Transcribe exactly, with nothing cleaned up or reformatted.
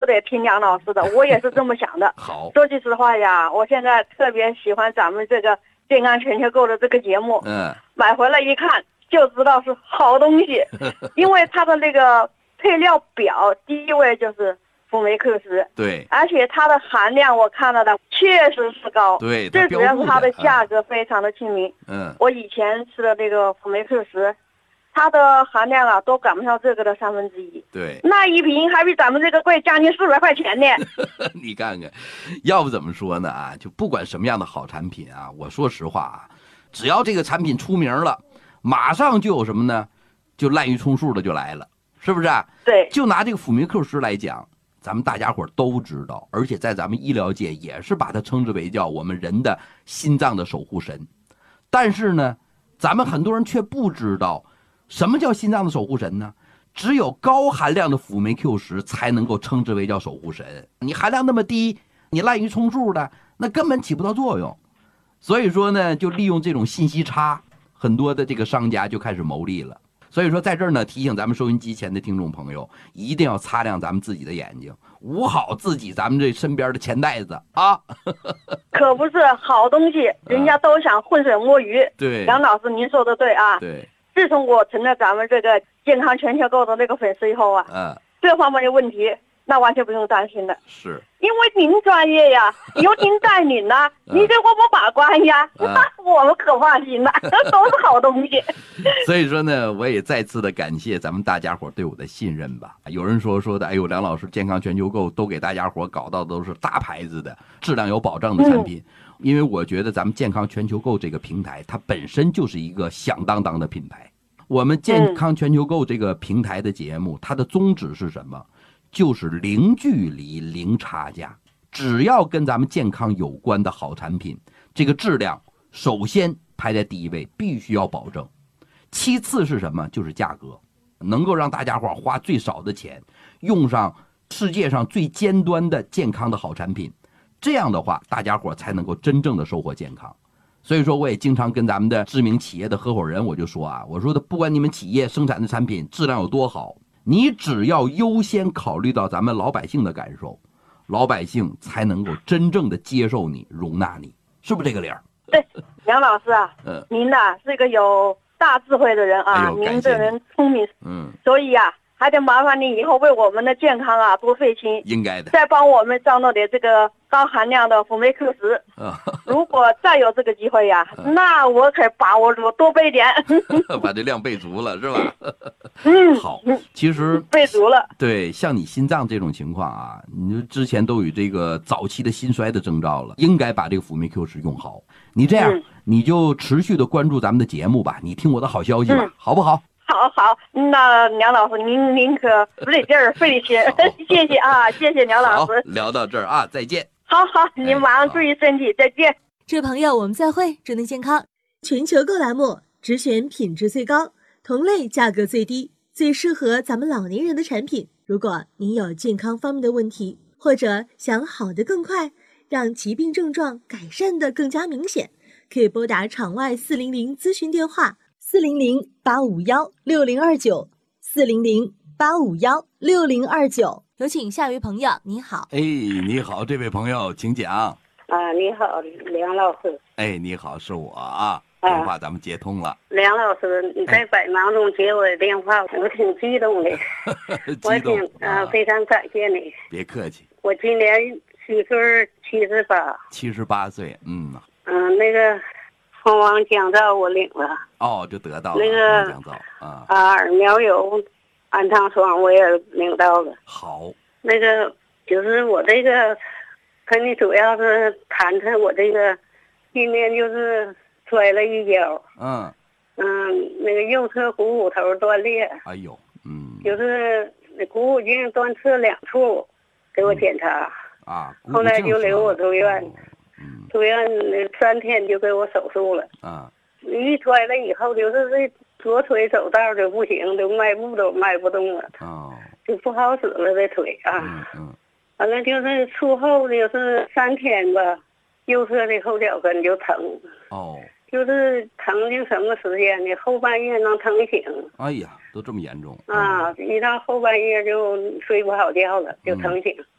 得听梁老师的，我也是这么想的。 好， 说句实话呀，我现在特别喜欢咱们这个健康全球购的这个节目。 嗯， 买回来一看就知道是好东西，因为它的那个配料表第一位就是辅酶 Q 十， 对， 而且它的含量我看了的确实是高， 对， 最主要是它的价格， 格非常的亲民。 嗯， 我以前吃的那个辅酶 Q 十。它的含量啊，都赶不上这个的三分之一。 对， 那一瓶还比咱们这个贵将近四百块钱呢。 你看看，要不怎么说呢啊？就不管什么样的好产品啊，我说实话啊，只要这个产品出名了，马上就有什么呢？就滥竽充数的就来了，是不是啊？ 对。 就拿这个辅酶 Q 十来讲，咱们大家伙都知道，而且在咱们医疗界也是把它称之为叫我们人的心脏的守护神。但是呢，咱们很多人却不知道。什么叫心脏的守护神呢？只有高含量的辅酶 Q 十才能够称之为叫守护神。你含量那么低，你滥竽充数的，那根本起不到作用。所以说呢，就利用这种信息差，很多的这个商家就开始牟利了。所以说在这儿呢，提醒咱们收音机前的听众朋友，一定要擦亮咱们自己的眼睛，捂好自己咱们这身边的钱袋子啊。 可不是好东西，人家都想浑水摸鱼。 对， 梁老师您说的对啊。 对。 自从我成了咱们这个健康全球购的那个粉丝以后啊， 嗯， 这方面的问题那完全不用担心的。 是， 因为您专业呀，由您带领呐、啊，您给我们把关呀， 嗯、 那我们可放心了，都是好东西。 所以说呢，我也再次的感谢咱们大家伙对我的信任吧。有人说说的，哎呦，梁老师健康全球购都给大家伙搞到的都是大牌子的、质量有保障的产品。嗯，因为我觉得咱们健康全球购这个平台，它本身就是一个响当当的品牌。我们健康全球购这个平台的节目，它的宗旨是什么？就是零距离、零差价。只要跟咱们健康有关的好产品，这个质量首先排在第一位，必须要保证。其次是什么？就是价格，能够让大家伙花最少的钱，用上世界上最尖端的健康的好产品。这样的话，大家伙才能够真正的收获健康。所以说，我也经常跟咱们的知名企业的合伙人，我就说啊，我说的不管你们企业生产的产品质量有多好，你只要优先考虑到咱们老百姓的感受，老百姓才能够真正的接受你、容纳你，是不是这个理儿？ 对，梁老师啊，嗯，您呐是个有大智慧的人啊， 哎、 您这人聪明， 嗯， 所以啊，还得麻烦你以后为我们的健康啊多费心， 应该的， 再帮我们招弄点这个高含量的辅酶 Q 十。如果再有这个机会呀、啊，那我可把握住多备点， 把这量备足了，是吧？ 嗯， 好，其实备足了。 对，像你心脏这种情况啊，你之前都有这个早期的心衰的征兆了，应该把这个辅酶 Q 十用好。你这样，嗯、你就持续的关注咱们的节目吧，你听我的好消息吧，嗯、好不好？ 好好，那梁老师您您可不得劲儿费心，谢谢啊，谢谢梁老师。 聊到这儿啊，再见。 好好，您马上注意身体，再见。 这位朋友，我们再会，祝您健康。全球购栏目只选品质最高、同类价格最低、最适合咱们老年人的产品。如果您有健康方面的问题，或者想好得更快，让疾病症状改善得更加明显，可以拨打场外四零零咨询电话四零零八五幺六零二九四零零八五幺六零二九。有请下一位朋友，你好。 哎，你好，这位朋友，请讲。 啊，你好，梁老师。 哎，你好，是我啊，电话咱们接通了。 梁老师，你在百忙中接我的电话，我挺激动的。我挺啊，非常感谢你。 别客气。 我今年虚岁七十八。 七十八岁，嗯。 嗯，那个蜂王降噪我领了。 哦，就得到了那个降噪啊。 啊，耳苗油。氨糖霜我也领到了。 好， 那个就是我这个，跟你主要是谈谈我这个，今年就是摔了一跤。 嗯嗯，那个右侧股骨头断裂。 哎呦，嗯， 就是股骨颈断侧两处，给我检查。 嗯、啊， 后来就留我住院， 嗯， 住院三天就给我手术了。 啊， 一摔了以后就是这。左腿走道就不行，就迈步都迈不动了， 哦， 就不好使了这腿啊。 嗯嗯。 完了就是术后就是三天吧，右侧的后脚跟就疼。 哦。 就是疼经什么时间呢？后半夜能疼醒。 哎呀，都这么严重啊！一到后半夜就睡不好觉了，就疼醒。